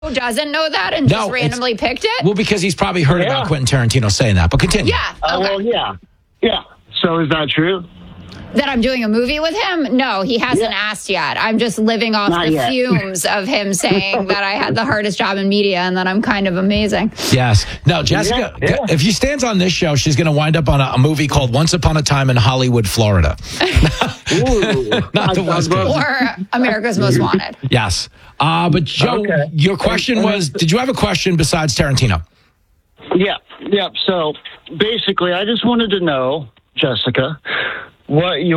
doesn't know that and just randomly picked it? Well, because he's probably heard about Quentin Tarantino saying that, but continue. Yeah. Okay. Well, yeah. Yeah. So is that true? That I'm doing a movie with him? No, he hasn't asked yet. I'm just living off fumes of him saying that I had the hardest job in media and that I'm kind of amazing. Yes. No, Jessica, if she stands on this show, she's going to wind up on a movie called Once Upon a Time in Hollywood, Florida. Not the West Coast. Or America's Most Wanted. Yes. But Joe, your question was, did you have a question besides Tarantino? Yeah. So basically, I just wanted to know, Jessica, what do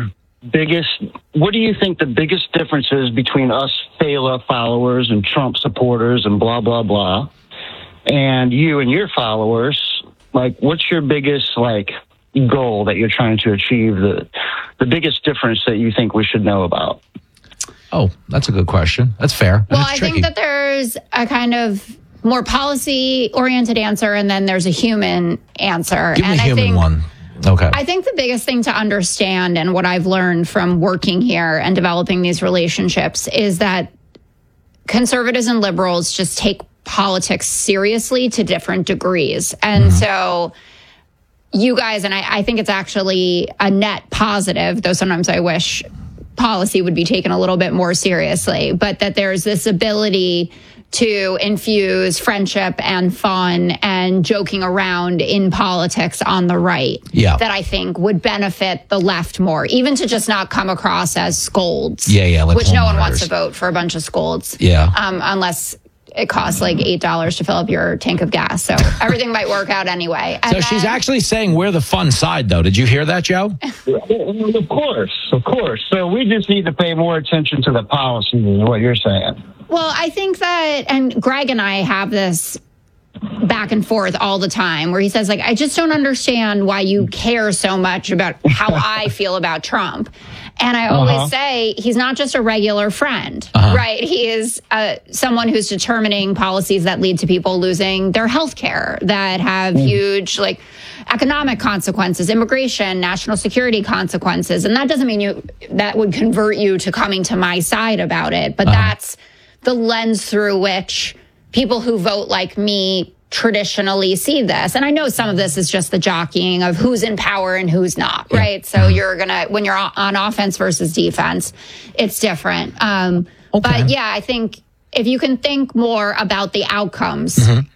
you think the biggest difference is between us Fela followers and Trump supporters and blah, blah, blah, and you and your followers? Like, what's your biggest, goal that you're trying to achieve, the biggest difference that you think we should know about? Oh, that's a good question. That's fair. Well, I think that there's a kind of more policy-oriented answer, and then there's a human answer. Give me a human one. Okay. I think the biggest thing to understand, and what I've learned from working here and developing these relationships, is that conservatives and liberals just take politics seriously to different degrees. And so you guys, and I think it's actually a net positive, though sometimes I wish policy would be taken a little bit more seriously, but that there's this ability to infuse friendship and fun and joking around in politics on the right that I think would benefit the left more, even to just not come across as scolds. Like which no one wants to vote for a bunch of scolds. Unless it costs like $8 to fill up your tank of gas. So everything might work out anyway. And so she's actually saying we're the fun side, though. Did you hear that, Joe? Of course. So we just need to pay more attention to the policy, is what you're saying. Well, I think that, and Greg and I have this back and forth all the time where he says, I just don't understand why you care so much about how I feel about Trump. And I always say he's not just a regular friend, right? He is someone who's determining policies that lead to people losing their health care, that have huge, economic consequences, immigration, national security consequences. And that doesn't mean that would convert you to coming to my side about it. But that's the lens through which people who vote like me traditionally see this. And I know some of this is just the jockeying of who's in power and who's not, right? So when you're on offense versus defense, it's different. But yeah, I think if you can think more about the outcomes,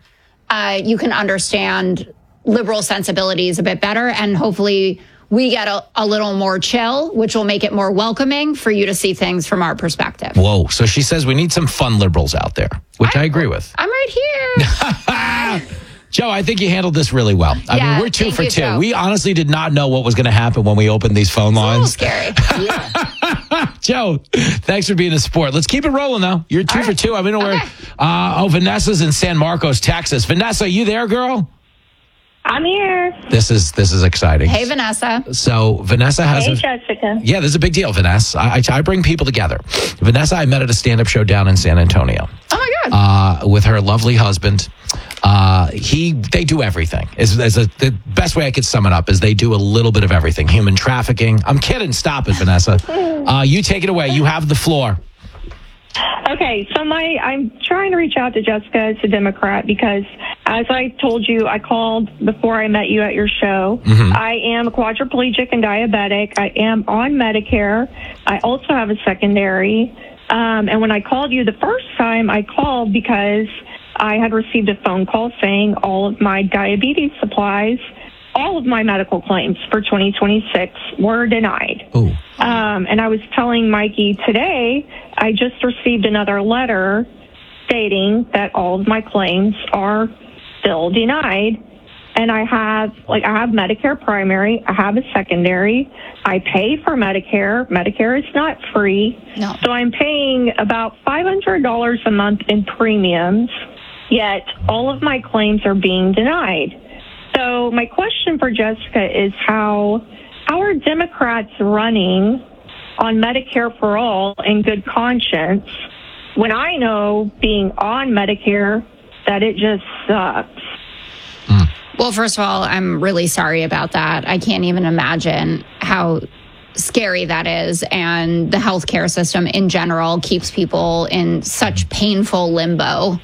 you can understand liberal sensibilities a bit better, and hopefully we get a little more chill, which will make it more welcoming for you to see things from our perspective. Whoa. So she says we need some fun liberals out there, which I agree with. I'm right here. Joe, I think you handled this really well. I mean, we're 2 for 2. Joe. We honestly did not know what was going to happen when we opened these phone lines. It's a little scary. Joe, thanks for being a sport. Let's keep it rolling, though. You're 2 for 2. I mean, Vanessa's in San Marcos, Texas. Vanessa, you there, girl? I'm here. This is exciting. Hey, Vanessa. So Vanessa has Jessica. Yeah, this is a big deal, Vanessa. I bring people together. Vanessa, I met at a stand-up show down in San Antonio. Oh, my God. With her lovely husband. They do everything. The best way I could sum it up is they do a little bit of everything. Human trafficking. I'm kidding. Stop it, Vanessa. You take it away. You have the floor. Okay, so I'm trying to reach out to Jessica as a Democrat because, as I told you, I called before I met you at your show. I am a quadriplegic and diabetic. I am on Medicare. I also have a secondary. And when I called you the first time, I called because I had received a phone call saying all of my diabetes supplies, all of my medical claims for 2026 were denied. And I was telling Mikey today, I just received another letter stating that all of my claims are still denied. And I have Medicare primary, I have a secondary, I pay for Medicare. Medicare is not free. No. So I'm paying about $500 a month in premiums, yet all of my claims are being denied. So my question for Jessica is how are Democrats running on Medicare for all in good conscience when I know being on Medicare that it just sucks? Well, first of all, I'm really sorry about that. I can't even imagine how scary that is, and the healthcare system in general keeps people in such painful limbo